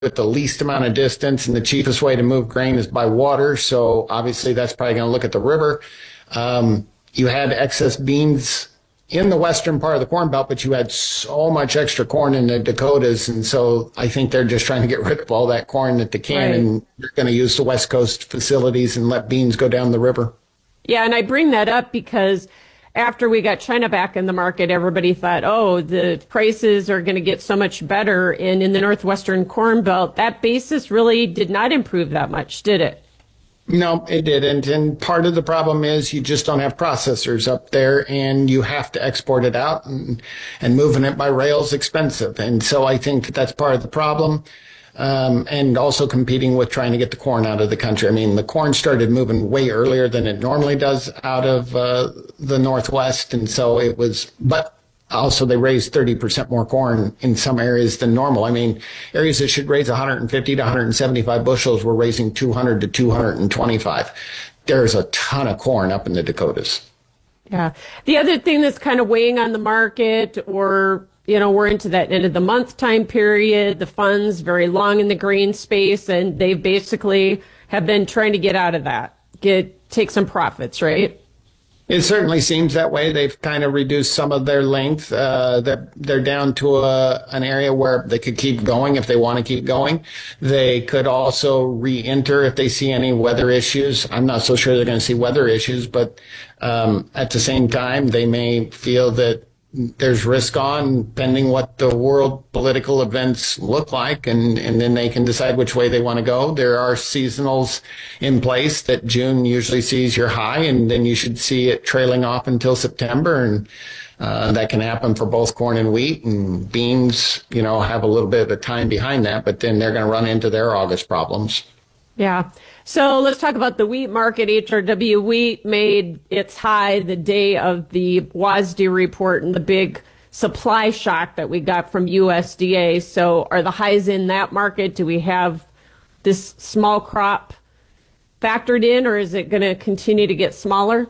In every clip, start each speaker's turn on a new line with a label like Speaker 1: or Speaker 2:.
Speaker 1: with the least amount of distance, and the cheapest way to move grain is by water. So obviously that's probably going to look at the river. You had excess beans in the western part of the Corn Belt, but you had so much extra corn in the Dakotas. And so I think they're just trying to get rid of all that corn that they can. Right. And they're going to use the West Coast facilities and let beans go down the river.
Speaker 2: Yeah, and I bring that up because after we got China back in the market, everybody thought, oh, the prices are going to get so much better. And in the Northwestern Corn Belt, that basis really did not improve that much, did it?
Speaker 1: No, it didn't. And part of the problem is you just don't have processors up there, and you have to export it out, and moving it by rail is expensive. And so I think that's part of the problem. And also competing with trying to get the corn out of the country. I mean, the corn started moving way earlier than it normally does out of the Northwest. And so it was, but also they raised 30% more corn in some areas than normal. I mean, areas that should raise 150 to 175 bushels were raising 200 to 225. There's a ton of corn up in the Dakotas.
Speaker 2: Yeah. The other thing that's kind of weighing on the market, or we're into that end of the month time period. The funds very long in the grain space, and they basically have been trying to get out of that, take some profits, right?
Speaker 1: It certainly seems that way. They've kind of reduced some of their length. They're down to an area where they could keep going if they want to keep going. They could also re-enter if they see any weather issues. I'm not so sure they're going to see weather issues, but at the same time, they may feel that there's risk on pending what the world political events look like, and then they can decide which way they want to go. There are seasonals in place that June usually sees your high, and then you should see it trailing off until September. And that can happen for both corn and wheat, and beans, have a little bit of a time behind that, but then they're going to run into their August problems.
Speaker 2: Yeah. So let's talk about the wheat market. HRW wheat made its high the day of the WASDE report and the big supply shock that we got from USDA. So are the highs in that market? Do we have this small crop factored in, or is it going to continue to get smaller?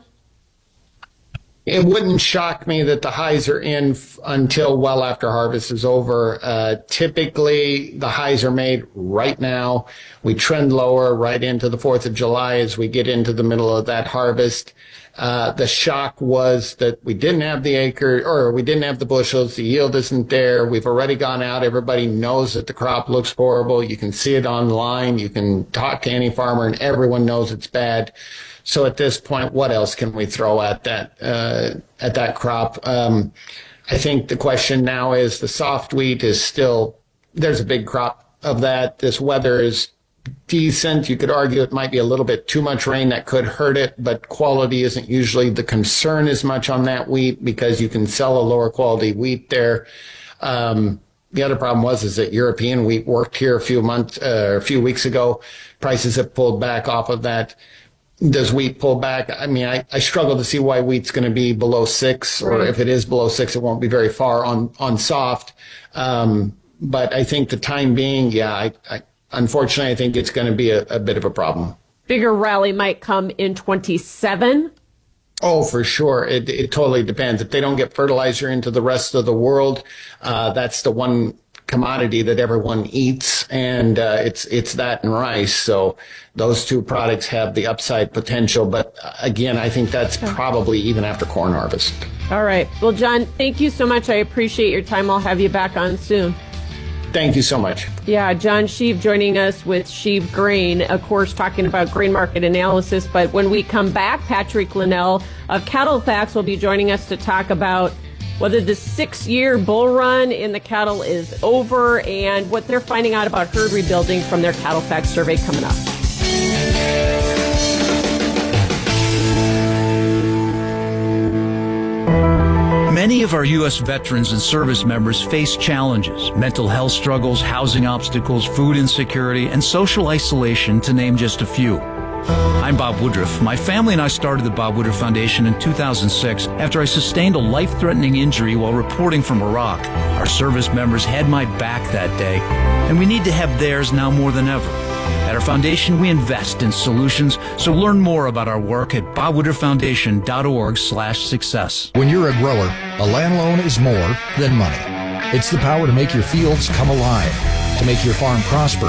Speaker 1: It wouldn't shock me that the highs are in until well after harvest is over. Typically, the highs are made right now. We trend lower right into the 4th of July as we get into the middle of that harvest. The shock was that we didn't have we didn't have the bushels. The yield isn't there. We've already gone out. Everybody knows that the crop looks horrible. You can see it online. You can talk to any farmer, and everyone knows it's bad. So at this point, what else can we throw at that crop? I think the question now is the soft wheat is still, there's a big crop of that. This weather is decent. You could argue it might be a little bit too much rain that could hurt it, but quality isn't usually the concern as much on that wheat because you can sell a lower quality wheat there. The other problem is that European wheat worked here a few weeks ago. Prices have pulled back off of that. Does wheat pull back? I mean, I struggle to see why wheat's going to be below 6, or if it is below 6, it won't be very far on soft. But I think the time being, unfortunately, I think it's going to be a bit of a problem.
Speaker 2: Bigger rally might come in 27.
Speaker 1: Oh, for sure. It totally depends. If they don't get fertilizer into the rest of the world, that's the one commodity that everyone eats, and it's that and rice. So those two products have the upside potential. But again, I think that's probably even after corn harvest.
Speaker 2: All right. Well, John, thank you so much. I appreciate your time. I'll have you back on soon.
Speaker 1: Thank you so much.
Speaker 2: Yeah, John Sheave joining us with Sheave Grain, of course, talking about grain market analysis. But when we come back, Patrick Linnell of Cattle Facts will be joining us to talk about whether the 6-year bull run in the cattle is over and what they're finding out about herd rebuilding from their Cattle Facts survey coming up.
Speaker 3: Many of our U.S. veterans and service members face challenges, mental health struggles, housing obstacles, food insecurity, and social isolation, to name just a few. I'm Bob Woodruff. My family and I started the Bob Woodruff Foundation in 2006 after I sustained a life-threatening injury while reporting from Iraq. Our service members had my back that day, and we need to have theirs now more than ever. At our foundation, we invest in solutions, so learn more about our work at bobwoodrufffoundation.org/success.
Speaker 4: When you're a grower, a land loan is more than money. It's the power to make your fields come alive, to make your farm prosper.